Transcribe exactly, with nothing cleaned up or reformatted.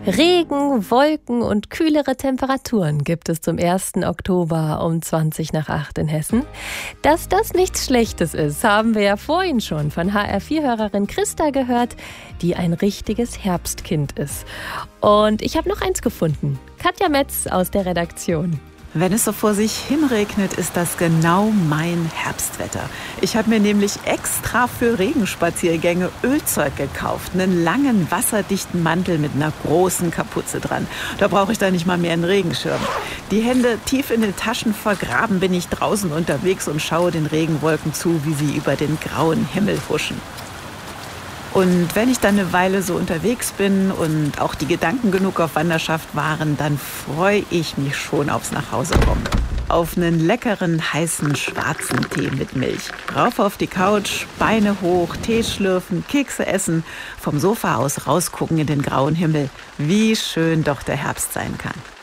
Regen, Wolken und kühlere Temperaturen gibt es zum ersten Oktober um zwanzig nach acht in Hessen. Dass das nichts Schlechtes ist, haben wir ja vorhin schon von H R vier Hörerin Christa gehört, die ein richtiges Herbstkind ist. Und ich habe noch eins gefunden. Katja Metz aus der Redaktion. Wenn es so vor sich hinregnet, ist das genau mein Herbstwetter. Ich habe mir nämlich extra für Regenspaziergänge Ölzeug gekauft. Einen langen, wasserdichten Mantel mit einer großen Kapuze dran. Da brauche ich dann nicht mal mehr einen Regenschirm. Die Hände tief in den Taschen vergraben bin ich draußen unterwegs und schaue den Regenwolken zu, wie sie über den grauen Himmel huschen. Und wenn ich dann eine Weile so unterwegs bin und auch die Gedanken genug auf Wanderschaft waren, dann freue ich mich schon aufs Nachhausekommen. Auf einen leckeren, heißen, schwarzen Tee mit Milch. Rauf auf die Couch, Beine hoch, Tee schlürfen, Kekse essen, vom Sofa aus rausgucken in den grauen Himmel. Wie schön doch der Herbst sein kann.